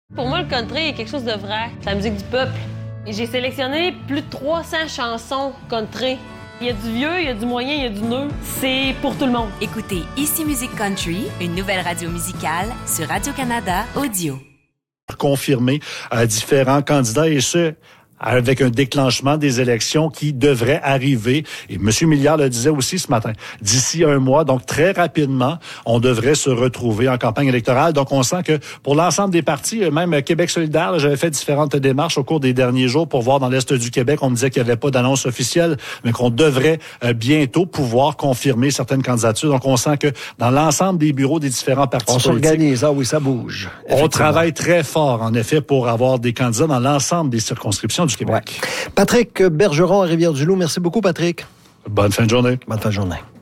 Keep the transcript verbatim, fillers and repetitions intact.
Pour moi, le country est quelque chose de vrai. C'est la musique du peuple. Et j'ai sélectionné plus de trois cents chansons country. Il y a du vieux, il y a du moyen, il y a du neuf. C'est pour tout le monde. Écoutez Ici Musique Country, une nouvelle radio musicale sur Radio-Canada Audio. Confirmer à différents candidats et ce, avec un déclenchement des élections qui devrait arriver. Et M. Milliard le disait aussi ce matin. D'ici un mois, donc très rapidement, on devrait se retrouver en campagne électorale. Donc, on sent que pour l'ensemble des partis, même Québec solidaire, là, j'avais fait différentes démarches au cours des derniers jours pour voir dans l'Est du Québec. On me disait qu'il n'y avait pas d'annonce officielle, mais qu'on devrait euh, bientôt pouvoir confirmer certaines candidatures. Donc, on sent que dans l'ensemble des bureaux des différents partis on politiques... s'organise, ah oui, ça bouge. On travaille très fort, en effet, pour avoir des candidats dans l'ensemble des circonscriptions du Québec. Ouais. Patrick Bergeron à Rivière-du-Loup. Merci beaucoup, Patrick. Bonne fin de journée. Bonne fin de journée.